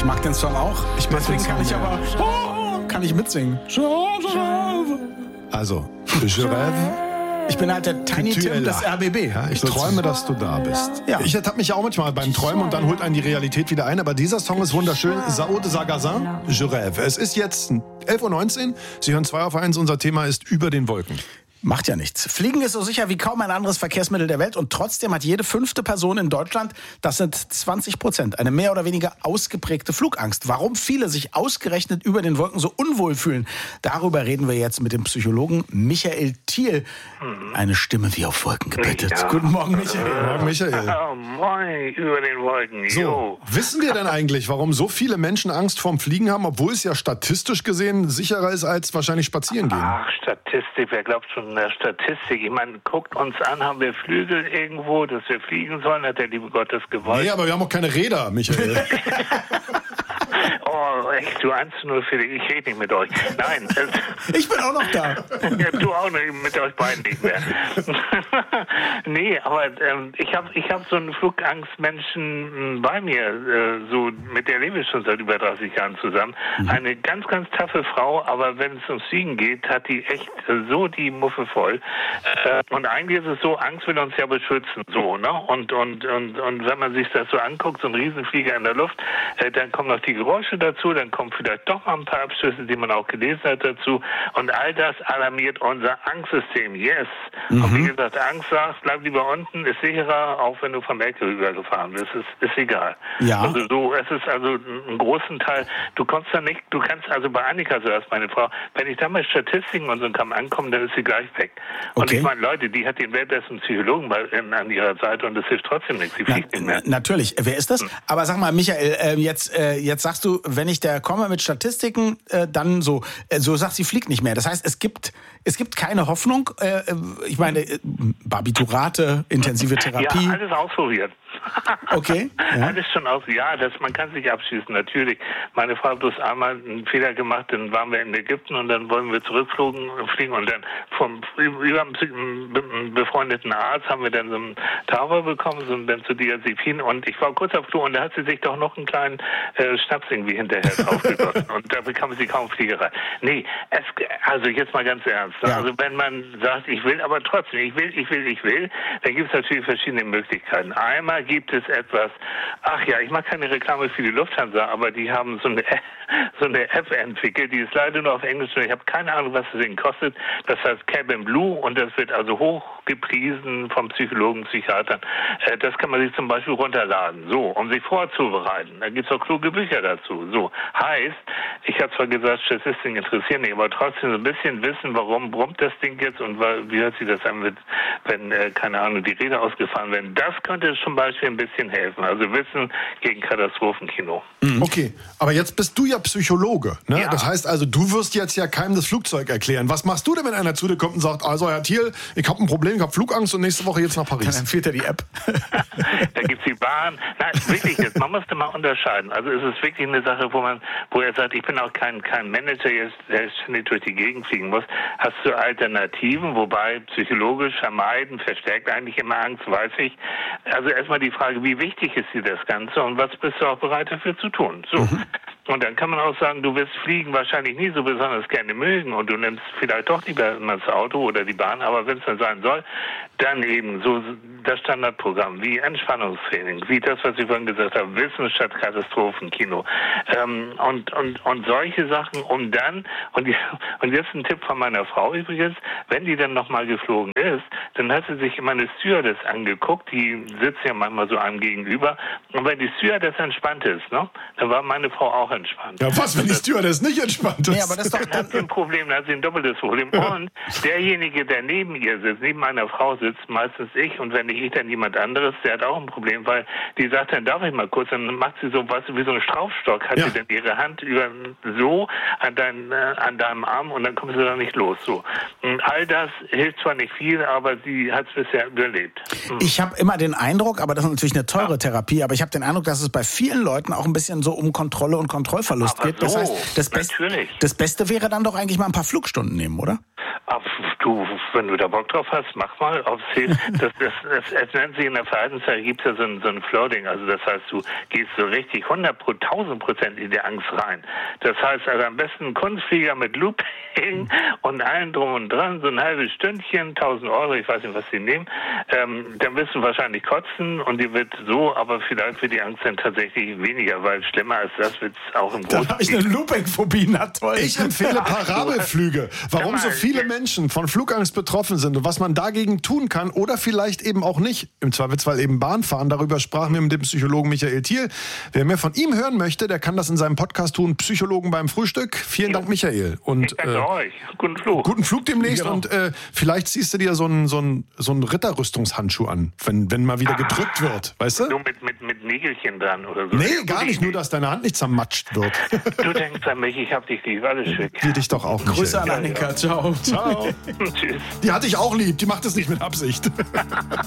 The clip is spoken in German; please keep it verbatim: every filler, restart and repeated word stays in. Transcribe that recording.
Ich mag den Song auch. Ich mag Deswegen kann ich aber oh, kann ich mitsingen. Also, Je rêve. Ich bin halt der Tiny Tim des R B B. Ja, ich träume, dass du da bist. Ja. Ich ertappe mich auch manchmal beim Träumen und dann holt einen die Realität wieder ein. Aber dieser Song ist wunderschön. Sao de Sagazin, Je rêve. Es ist jetzt elf Uhr neunzehn. Sie hören zwei auf eins. Unser Thema ist über den Wolken. Macht ja nichts. Fliegen ist so sicher wie kaum ein anderes Verkehrsmittel der Welt und trotzdem hat jede fünfte Person in Deutschland, das sind zwanzig Prozent, eine mehr oder weniger ausgeprägte Flugangst. Warum viele sich ausgerechnet über den Wolken so unwohl fühlen, darüber reden wir jetzt mit dem Psychologen Michael Thiel. Eine Stimme wie auf Wolken gebettet. Ja. Guten Morgen, Michael. Guten Morgen, Michael. Oh, moin, über den Wolken. So, jo. Wissen wir denn eigentlich, warum so viele Menschen Angst vorm Fliegen haben, obwohl es ja statistisch gesehen sicherer ist als wahrscheinlich spazieren gehen? Ach, Statistik, wer glaubt schon in der Statistik? Ich meine, guckt uns an, haben wir Flügel irgendwo, dass wir fliegen sollen? Hat der liebe Gott das gewollt? Nee, aber wir haben auch keine Räder, Michael. Oh, echt, du eins zu null, Felix, ich rede nicht mit euch. Nein. Ich bin auch noch da. Ja, du auch nicht, mit euch beiden nicht mehr. Nee, aber ähm, ich habe ich hab so einen Flugangstmenschen bei mir, äh, so mit der lebe ich schon seit über dreißig Jahren zusammen. Mhm. Eine ganz, ganz taffe Frau, aber wenn es ums Fliegen geht, hat die echt äh, so die Muffe voll. Äh, und eigentlich ist es so, Angst will uns ja beschützen, so, ne? Und, und, und, und wenn man sich das so anguckt, so ein Riesenflieger in der Luft, äh, dann kommen noch die Geräusche dazu, dann kommen vielleicht doch mal ein paar Abschüsse, die man auch gelesen hat dazu. Und all das alarmiert unser Angstsystem. Yes. Mhm. Und wie gesagt, Angst sagt, bleib lieber unten, ist sicherer, auch wenn du vom Ecke rübergefahren bist. Ist, ist egal. Ja. Also so, es ist also einen großen Teil, du kommst da nicht, du kannst also bei Annika, so erst meine Frau, wenn ich da mal Statistiken und so kann ankommen, dann ist sie gleich weg. Und okay. ich meine, Leute, die hat den weltbesten Psychologen bei, in, an ihrer Seite und das hilft trotzdem nichts. Sie fliegt Na, nicht mehr. Natürlich. Wer ist das? Hm. Aber sag mal, Michael, äh, jetzt, äh, jetzt sagst du, wenn ich da komme mit Statistiken, äh, dann so, äh, so sagt sie fliegt nicht mehr. Das heißt, es gibt, es gibt keine Hoffnung. Äh, ich meine, äh, Barbiturate, intensive Therapie. Ja, alles ausprobiert. Okay. Ja. Alles schon aus. Ja, das, man kann sich abschießen, natürlich. Meine Frau hat bloß einmal einen Fehler gemacht, dann waren wir in Ägypten und dann wollen wir zurückfliegen und dann vom über einen befreundeten Arzt haben wir dann so einen Tower bekommen, so einen Benzodiazepin und ich war kurz auf Flur und da hat sie sich doch noch einen kleinen äh, Schnaps irgendwie hinterher draufgegossen und da bekam sie kaum Fliegerei. Nee, es, also jetzt mal ganz ernst. Ja. Also wenn man sagt, ich will aber trotzdem, ich will, ich will, ich will, dann gibt es natürlich verschiedene Möglichkeiten. Einmal gibt es etwas, ach ja, ich mache keine Reklame für die Lufthansa, aber die haben so eine, so eine App entwickelt, die ist leider nur auf Englisch und ich habe keine Ahnung, was es ihnen kostet. Das heißt Cabin Blue und das wird also hoch gepriesen vom Psychologen, Psychiatern. Das kann man sich zum Beispiel runterladen, so, um sich vorzubereiten. Da gibt es auch kluge Bücher dazu. So, heißt, ich habe zwar gesagt, Statistiken interessieren mich, aber trotzdem so ein bisschen wissen, warum brummt das Ding jetzt und wie hört sich das an, wenn, keine Ahnung, die Räder ausgefahren werden. Das könnte zum Beispiel ein bisschen helfen. Also Wissen gegen Katastrophenkino. Okay, aber jetzt bist du ja Psychologe. Ne? Ja. Das heißt also, du wirst jetzt ja keinem das Flugzeug erklären. Was machst du denn, wenn einer zu dir kommt und sagt, also Herr Thiel, ich habe ein Problem, ich habe Flugangst und nächste Woche jetzt nach Paris? Dann empfiehlt er die App. Da gibt's die Bahn. Nein, wirklich jetzt. Man muss da mal unterscheiden. Also es ist wirklich eine Sache, wo man, wo er sagt, ich bin auch kein, kein Manager, der ständig durch die Gegend fliegen muss. Hast du Alternativen, wobei psychologisch vermeiden, verstärkt eigentlich immer Angst, weiß ich. Also erstmal die Frage, wie wichtig ist dir das Ganze und was bist du auch bereit dafür zu tun? So. Mhm. Und dann kann man auch sagen, du wirst Fliegen wahrscheinlich nie so besonders gerne mögen und du nimmst vielleicht doch lieber mal das Auto oder die Bahn, aber wenn es dann sein soll, dann eben so das Standardprogramm wie Entspannungstraining, wie das, was ich vorhin gesagt habe, Wissen statt Katastrophenkino ähm, und, und, und solche Sachen, um dann, und, und jetzt ein Tipp von meiner Frau übrigens, wenn die dann nochmal geflogen ist, dann hat sie sich immer eine Stewardess angeguckt, die sitzt ja manchmal so einem gegenüber und wenn die Stewardess entspannt ist, ne, dann war meine Frau auch entspannt. Ja, was, wenn die Stewardess nicht entspannt ist? Nee, aber das ist doch dann hat sie ein Problem, dann hat sie ein doppeltes Problem. Und derjenige, der neben ihr sitzt, neben meiner Frau sitzt, meistens ich, und wenn nicht ich, dann jemand anderes, der hat auch ein Problem, weil die sagt, dann darf ich mal kurz, dann macht sie so was wie so einen Strafstock, hat ja. sie dann ihre Hand über so an, dein, äh, an deinem Arm und dann kommt sie da nicht los. So. Und all das hilft zwar nicht viel, aber sie hat es bisher überlebt. Hm. Ich habe immer den Eindruck, aber das ist natürlich eine teure ja. Therapie, aber ich habe den Eindruck, dass es bei vielen Leuten auch ein bisschen so um Kontrolle und Kontrollverlust aber geht. Das so, heißt, das, Best, natürlich. das Beste wäre dann doch eigentlich mal ein paar Flugstunden nehmen, oder? Ach, du, wenn du da Bock drauf hast, mach mal. Aufs Hilf. Das, das, das, es nennt sich in der Verhaltenstherapie, gibt es ja so ein, so ein Floating. Also das heißt, du gehst so richtig hundert pro tausend Prozent in die Angst rein. Das heißt, also am besten ein Kunstflieger mit Looping und allen drum und dran, so ein halbes Stündchen, tausend Euro, ich weiß nicht, was sie nehmen. Ähm, dann wirst du wahrscheinlich kotzen und die wird so, aber vielleicht wird die Angst dann tatsächlich weniger, weil schlimmer als das wird es auch im Großen. Da habe ich eine Looping-Phobie, na toll. Ich empfehle Parabelflüge. Warum so viele Menschen von Flugangst betroffen sind und was man dagegen tun kann oder vielleicht eben auch nicht. Im Zweifelsfall eben Bahn fahren. Darüber sprachen wir mit dem Psychologen Michael Thiel. Wer mehr von ihm hören möchte, der kann das in seinem Podcast tun. Psychologen beim Frühstück. Vielen ja. Dank, Michael. Und, ich danke äh, euch. Guten Flug. Guten Flug demnächst. Genau. Und äh, vielleicht ziehst du dir so einen so einen, so einen Ritterrüstungshandschuh an, wenn, wenn mal wieder gedrückt ah, wird. Weißt du? Nur mit, mit, mit Nägelchen dran oder so. Nee, gar nicht. Nur, dass deine Hand nicht zermatscht wird. Du denkst an mich, ich hab dich lieb. Alles schön. Wir dich doch auch, Michael. Grüße an Annika. Ciao. Ciao. Tschüss. Die hatte ich auch lieb. Die macht es nicht mit Absicht.